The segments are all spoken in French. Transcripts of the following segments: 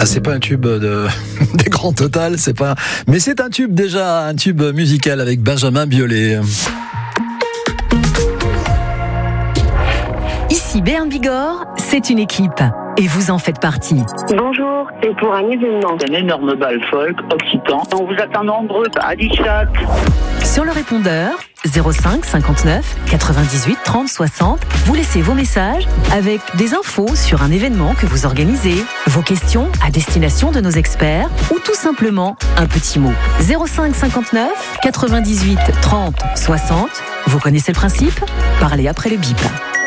Ah, c'est pas un tube des Grands Total, c'est pas. Mais c'est un tube déjà, un tube musical avec Benjamin Biolay. Ici Béarn Bigorre, c'est une équipe. Et vous en faites partie. Bonjour, c'est pour un événement. Un énorme bal folk occitan. On vous attend nombreux à Dichat. Sur le répondeur 05 59 98 30 60, vous laissez vos messages avec des infos sur un événement que vous organisez, vos questions à destination de nos experts ou tout simplement un petit mot. 05 59 98 30 60. Vous connaissez le principe ? Parlez après le bip.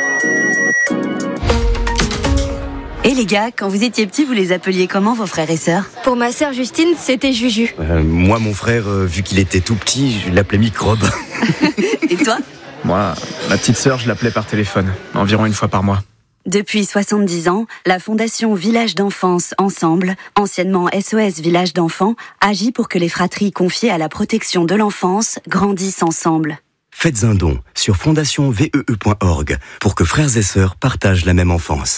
Et les gars, quand vous étiez petits, vous les appeliez comment vos frères et sœurs ? Pour ma sœur Justine, c'était Juju. Moi, mon frère, vu qu'il était tout petit, je l'appelais Microbe. Et toi ? Moi, ma petite sœur, je l'appelais par téléphone, environ une fois par mois. Depuis 70 ans, la Fondation Village d'Enfance Ensemble, anciennement SOS Village d'Enfants, agit pour que les fratries confiées à la protection de l'enfance grandissent ensemble. Faites un don sur fondationvee.org pour que frères et sœurs partagent la même enfance.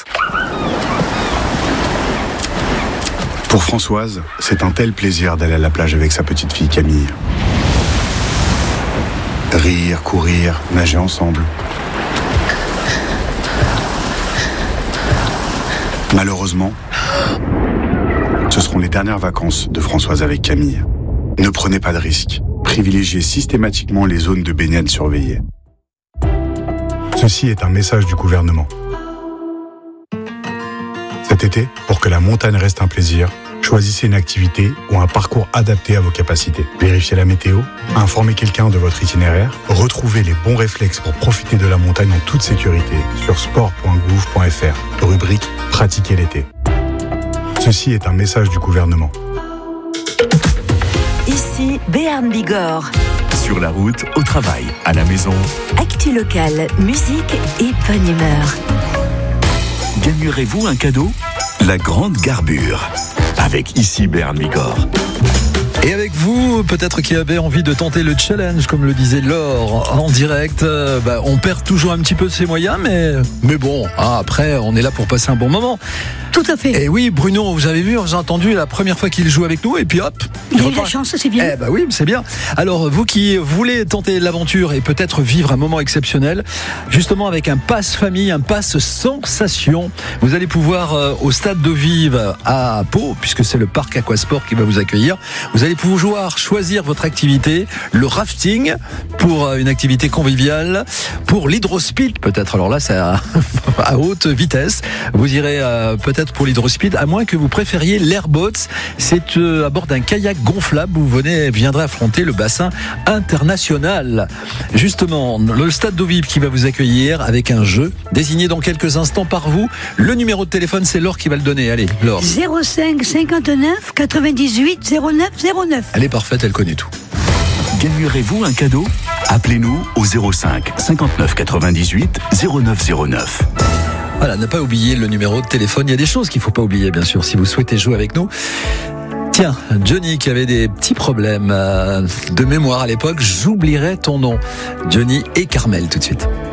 Pour Françoise, c'est un tel plaisir d'aller à la plage avec sa petite fille Camille. Rire, courir, nager ensemble. Malheureusement, ce seront les dernières vacances de Françoise avec Camille. Ne prenez pas de risques. Privilégiez systématiquement les zones de baignade surveillées. Ceci est un message du gouvernement. Cet été, pour que la montagne reste un plaisir, choisissez une activité ou un parcours adapté à vos capacités. Vérifiez la météo, informez quelqu'un de votre itinéraire, retrouvez les bons réflexes pour profiter de la montagne en toute sécurité sur sport.gouv.fr, rubrique « Pratiquer l'été ». Ceci est un message du gouvernement. Ici Béarn Bigorre. Sur la route, au travail, à la maison. Actu locale, musique et bonne humeur. Gagnerez-vous un cadeau ? La grande garbure. Avec ici Béarn Bigorre. Et avec vous, peut-être qui avez envie de tenter le challenge, comme le disait Laure en direct, on perd toujours un petit peu de ses moyens, mais bon, après, on est là pour passer un bon moment. Tout à fait. Et oui, Bruno, vous avez vu, vous avez entendu la première fois qu'il joue avec nous, et puis hop. Il a eu la chance, c'est bien. Oui, c'est bien. Alors, vous qui voulez tenter l'aventure et peut-être vivre un moment exceptionnel, justement avec un pass famille, un pass sensation, vous allez pouvoir au Stade d'Eau Vive à Pau, puisque c'est le parc Aquasport qui va vous accueillir, vous allez pouvoir choisir votre activité, le rafting pour une activité conviviale, pour l'hydrospeed peut-être, alors là c'est à haute vitesse, vous irez peut-être pour l'hydrospeed, à moins que vous préfériez l'airboat, c'est à bord d'un kayak gonflable où vous viendrez affronter le bassin international. Justement, le Stade d'Eau Vive qui va vous accueillir avec un jeu désigné dans quelques instants par vous. Le numéro de téléphone, c'est Laure qui va le donner. Allez, Laure. 05 59 98 09 09. Elle est parfaite, elle connaît tout. Gagnerez-vous un cadeau ? Appelez-nous au 05 59 98 09 09. Voilà, ne pas oublier le numéro de téléphone. Il y a des choses qu'il ne faut pas oublier, bien sûr, si vous souhaitez jouer avec nous. Tiens, Johnny qui avait des petits problèmes de mémoire à l'époque, j'oublierai ton nom. Johnny et Carmel tout de suite.